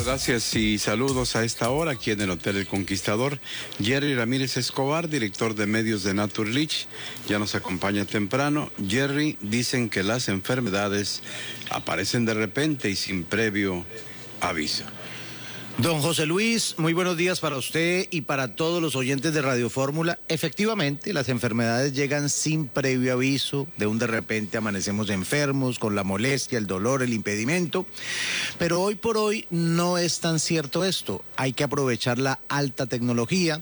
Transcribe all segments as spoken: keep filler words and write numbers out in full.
Gracias y saludos a esta hora aquí en el Hotel El Conquistador. Jerry Ramírez Escobar, director de medios de Naturlich, ya nos acompaña temprano. Jerry, dicen que las enfermedades aparecen de repente y sin previo aviso. Don José Luis, muy buenos días para usted y para todos los oyentes de Radio Fórmula. Efectivamente, las enfermedades llegan sin previo aviso, de un de repente amanecemos enfermos, con la molestia, el dolor, el impedimento, pero hoy por hoy no es tan cierto esto. Hay que aprovechar la alta tecnología.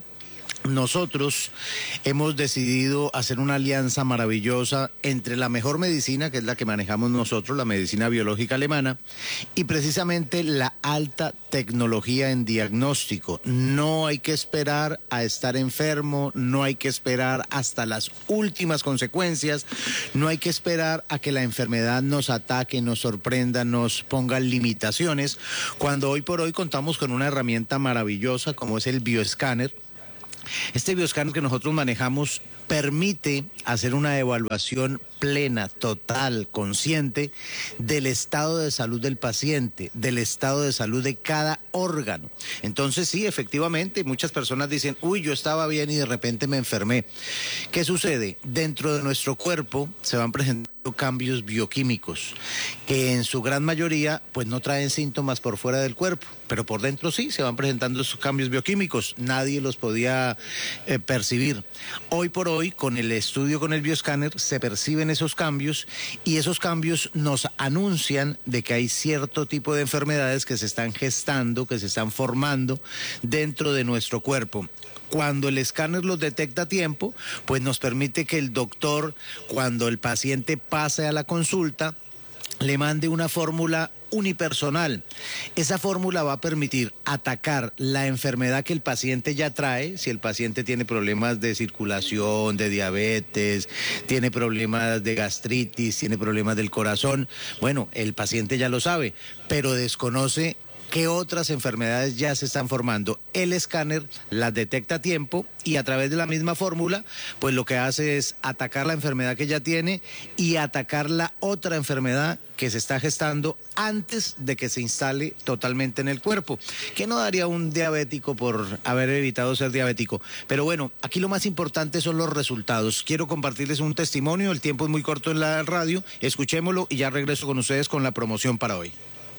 Nosotros hemos decidido hacer una alianza maravillosa entre la mejor medicina, que es la que manejamos nosotros, la medicina biológica alemana, y precisamente la alta tecnología en diagnóstico. No hay que esperar a estar enfermo, no hay que esperar hasta las últimas consecuencias, no hay que esperar a que la enfermedad nos ataque, nos sorprenda, nos ponga limitaciones, cuando hoy por hoy contamos con una herramienta maravillosa como es el bioescáner. Este bioescáner que nosotros manejamos permite hacer una evaluación plena, total, consciente del estado de salud del paciente, del estado de salud de cada órgano. Entonces sí, efectivamente, muchas personas dicen, uy, yo estaba bien y de repente me enfermé. ¿Qué sucede? Dentro de nuestro cuerpo se van presentando cambios bioquímicos que en su gran mayoría pues no traen síntomas por fuera del cuerpo, pero por dentro sí se van presentando esos cambios bioquímicos, nadie los podía eh, percibir. Hoy por hoy, con el estudio con el bioescáner, se perciben esos cambios y esos cambios nos anuncian de que hay cierto tipo de enfermedades que se están gestando, que se están formando dentro de nuestro cuerpo. Cuando el escáner los detecta a tiempo, pues nos permite que el doctor, cuando el paciente pase a la consulta, le mande una fórmula unipersonal. Esa fórmula va a permitir atacar la enfermedad que el paciente ya trae. Si el paciente tiene problemas de circulación, de diabetes, tiene problemas de gastritis, tiene problemas del corazón, bueno, el paciente ya lo sabe, pero desconoce qué otras enfermedades ya se están formando. El escáner las detecta a tiempo y a través de la misma fórmula, pues lo que hace es atacar la enfermedad que ya tiene y atacar la otra enfermedad que se está gestando antes de que se instale totalmente en el cuerpo. ¿Qué no daría un diabético por haber evitado ser diabético? Pero bueno, aquí lo más importante son los resultados. Quiero compartirles un testimonio, el tiempo es muy corto en la radio, escuchémoslo y ya regreso con ustedes con la promoción para hoy.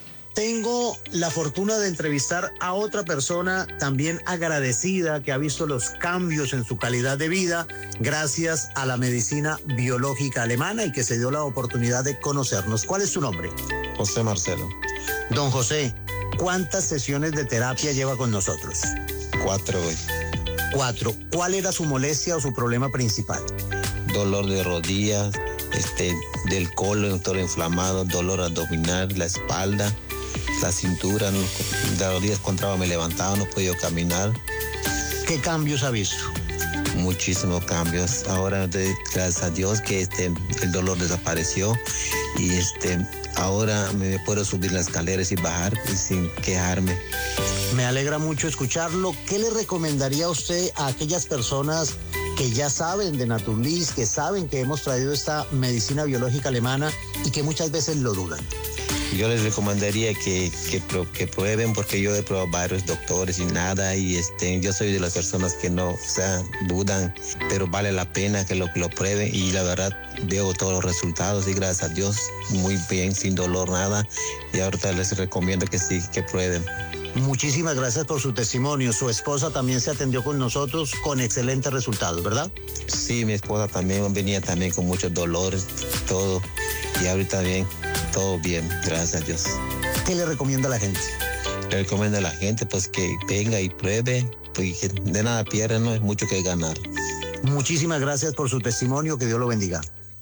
Tengo la fortuna de entrevistar a otra persona también agradecida que ha visto los cambios en su calidad de vida gracias a la medicina biológica alemana y que se dio la oportunidad de conocernos. ¿Cuál es su nombre? José Marcelo. Don José, ¿cuántas sesiones de terapia lleva con nosotros? Cuatro hoy. Cuatro. ¿Cuál era su molestia o su problema principal? Dolor de rodillas, este, del colon, todo inflamado, dolor abdominal, la espalda, la cintura, no, de los días contrario me levantaba, no podía caminar. ¿Qué cambios ha visto? Muchísimos cambios. Ahora, de, gracias a Dios, que este, el dolor desapareció y este, ahora me puedo subir las escaleras y bajar y sin quejarme. Me alegra mucho escucharlo. ¿Qué le recomendaría a usted a aquellas personas que ya saben de Naturlich, que saben que hemos traído esta medicina biológica alemana y que muchas veces lo dudan? Yo les recomendaría que, que, que prueben, porque yo he probado varios doctores y nada, y este, yo soy de las personas que no, o sea, dudan, pero vale la pena que lo, que lo prueben, y la verdad veo todos los resultados y gracias a Dios muy bien, sin dolor, nada, y ahorita les recomiendo que sí, que prueben. Muchísimas gracias por su testimonio. Su esposa también se atendió con nosotros con excelentes resultados, ¿verdad? Sí, mi esposa también venía también con muchos dolores, todo, y ahorita bien. Todo bien, gracias a Dios. ¿Qué le recomienda a la gente? Le recomiendo a la gente pues que venga y pruebe, porque de nada pierde, no es mucho que ganar. Muchísimas gracias por su testimonio, que Dios lo bendiga.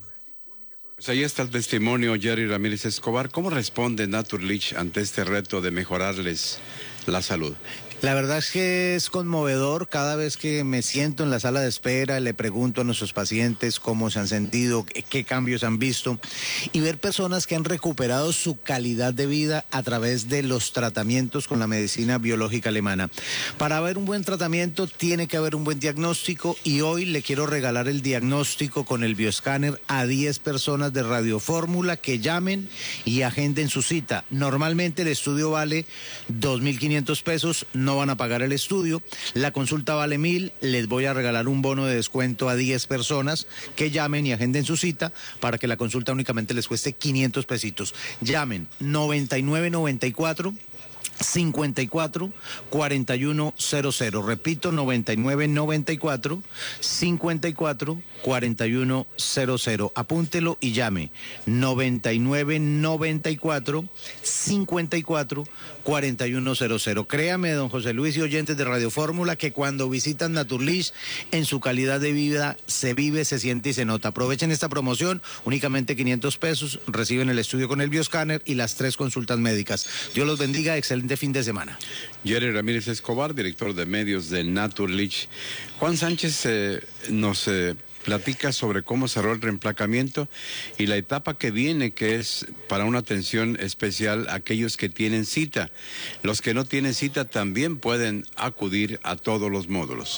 Pues ahí está el testimonio, Jerry Ramírez Escobar. ¿Cómo responde Naturlich ante este reto de mejorarles la salud? La verdad es que es conmovedor cada vez que me siento en la sala de espera, le pregunto a nuestros pacientes cómo se han sentido, qué cambios han visto y ver personas que han recuperado su calidad de vida a través de los tratamientos con la medicina biológica alemana. Para haber un buen tratamiento tiene que haber un buen diagnóstico y hoy le quiero regalar el diagnóstico con el bioscáner a diez personas de Radio Fórmula que llamen y agenden su cita. Normalmente el estudio vale dos mil quinientos pesos, no van a pagar el estudio, la consulta vale mil, les voy a regalar un bono de descuento a diez personas que llamen y agenden su cita para que la consulta únicamente les cueste quinientos pesitos. Llamen noventa y nueve noventa y cuatro cincuenta y cuatro cuarenta y uno cero cero. Repito, noventa y nueve noventa y cuatro cincuenta y cuatro cuarenta y uno cero cero. Apúntelo y llame noventa y nueve noventa y cuatro cincuenta y cuatro cuarenta y uno cero cero. Créame, don José Luis y oyentes de Radio Fórmula, que cuando visitan Naturlich, en su calidad de vida se vive, se siente y se nota. Aprovechen esta promoción, únicamente quinientos pesos, reciben el estudio con el bioscáner y las tres consultas médicas. Dios los bendiga, excelente fin de semana. Jerry Ramírez Escobar, director de medios de Naturlich. Juan Sánchez eh, nos eh, platica sobre cómo cerró el reemplacamiento y la etapa que viene, que es para una atención especial a aquellos que tienen cita. Los que no tienen cita también pueden acudir a todos los módulos.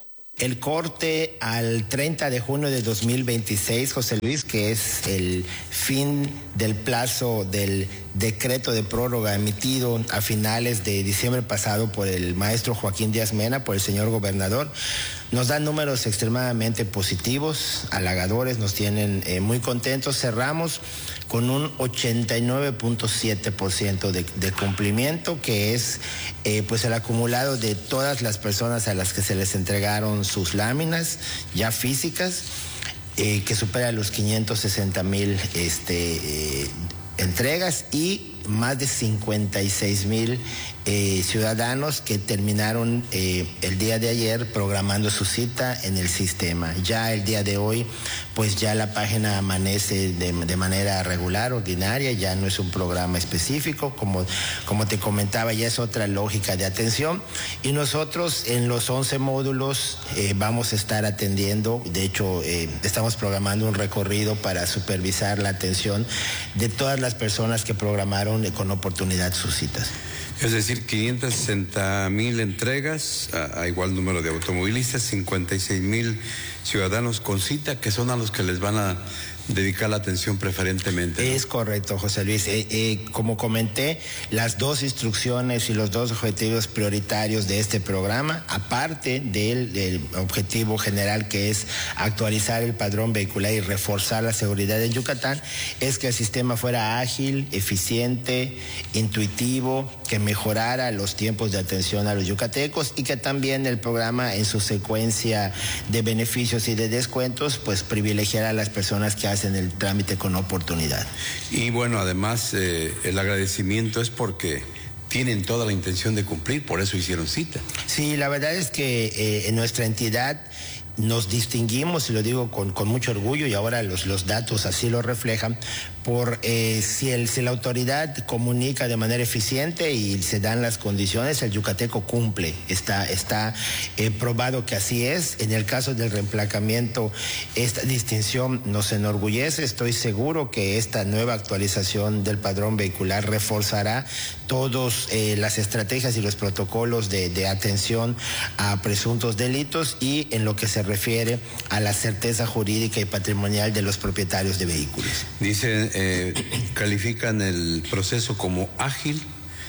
El corte al treinta de junio de dos mil veintiséis, José Luis, que es el fin del plazo del decreto de prórroga emitido a finales de diciembre pasado por el maestro Joaquín Díaz Mena, por el señor gobernador, nos dan números extremadamente positivos, halagadores, nos tienen eh, muy contentos. Cerramos con un ochenta y nueve punto siete por ciento de, de cumplimiento, que es eh, pues el acumulado de todas las personas a las que se les entregaron sus láminas ya físicas, eh, que supera los quinientos sesenta mil este, eh, entregas y más de cincuenta y seis mil eh, ciudadanos que terminaron eh, el día de ayer programando su cita en el sistema. Ya el día de hoy, pues ya la página amanece de, de manera regular, ordinaria, ya no es un programa específico, como, como te comentaba, ya es otra lógica de atención. Y nosotros en los once módulos eh, vamos a estar atendiendo, de hecho eh, estamos programando un recorrido para supervisar la atención de todas las personas que programaron con oportunidad sus citas. Es decir, quinientos sesenta mil entregas a, a igual número de automovilistas, cincuenta y seis mil ciudadanos con cita, que son a los que les van a dedicar la atención preferentemente, ¿no? Es correcto, José Luis. Eh, eh, como comenté, las dos instrucciones y los dos objetivos prioritarios de este programa, aparte del, del objetivo general que es actualizar el padrón vehicular y reforzar la seguridad en Yucatán, es que el sistema fuera ágil, eficiente, intuitivo, que mejorara los tiempos de atención a los yucatecos y que también el programa en su secuencia de beneficios y de descuentos pues privilegiara a las personas que hacen en el trámite con oportunidad. Y bueno, además eh, el agradecimiento es porque tienen toda la intención de cumplir, por eso hicieron cita. Sí, la verdad es que eh, en nuestra entidad nos distinguimos, y lo digo con, con mucho orgullo, y ahora los, los datos así lo reflejan, por eh, si, el, si la autoridad comunica de manera eficiente y se dan las condiciones, el yucateco cumple. Está, está eh, probado que así es. En el caso del reemplacamiento, esta distinción nos enorgullece. Estoy seguro que esta nueva actualización del padrón vehicular reforzará todas eh, las estrategias y los protocolos de, de atención a presuntos delitos y en lo que se refiere a la certeza jurídica y patrimonial de los propietarios de vehículos. Dicen, eh, califican el proceso como ágil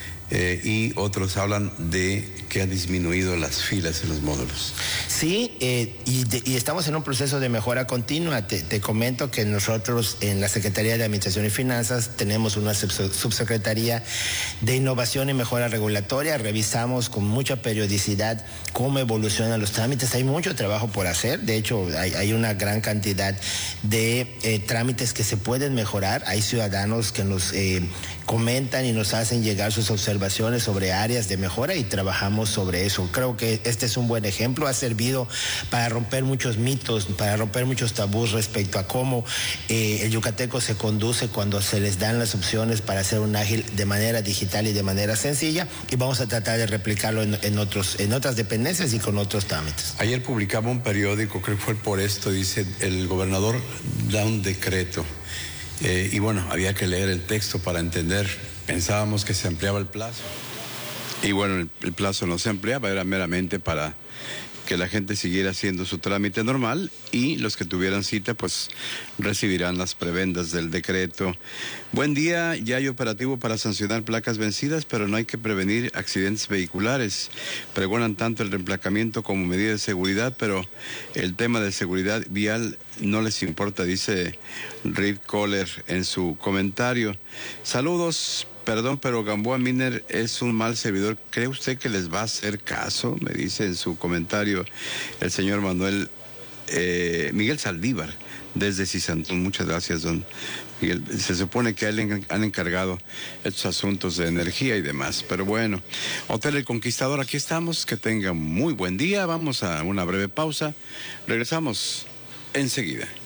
eh, y otros hablan de que ha disminuido las filas en los módulos. Sí, eh, y, de, y estamos en un proceso de mejora continua. Te, te comento que nosotros en la Secretaría de Administración y Finanzas tenemos una subsecretaría de Innovación y Mejora Regulatoria. Revisamos con mucha periodicidad cómo evolucionan los trámites. Hay mucho trabajo por hacer. De hecho, hay, hay una gran cantidad de eh, trámites que se pueden mejorar. Hay ciudadanos que nos eh, comentan y nos hacen llegar sus observaciones sobre áreas de mejora y trabajamos sobre eso. Creo que este es un buen ejemplo, ha servido para romper muchos mitos, para romper muchos tabús respecto a cómo eh, el yucateco se conduce cuando se les dan las opciones para hacer un ágil de manera digital y de manera sencilla, y vamos a tratar de replicarlo en, en, otros, en otras dependencias y con otros trámites. Ayer publicaba un periódico, creo que fue Por Esto, dice, el gobernador da un decreto. Eh, y bueno, había que leer el texto para entender. Pensábamos que se ampliaba el plazo. Y bueno, el, el plazo no se ampliaba, era meramente para que la gente siguiera haciendo su trámite normal, y los que tuvieran cita pues recibirán las prebendas del decreto. Buen día, ya hay operativo para sancionar placas vencidas, pero no hay que prevenir accidentes vehiculares. Pregonan tanto el reemplacamiento como medida de seguridad, pero el tema de seguridad vial no les importa, dice Reed Kohler en su comentario. Saludos. Perdón, pero Gamboa Miner es un mal servidor. ¿Cree usted que les va a hacer caso? Me dice en su comentario el señor Manuel eh, Miguel Saldívar desde Cisantún. Muchas gracias, don Miguel. Se supone que a él han encargado estos asuntos de energía y demás. Pero bueno, Hotel El Conquistador, aquí estamos. Que tengan muy buen día. Vamos a una breve pausa. Regresamos enseguida.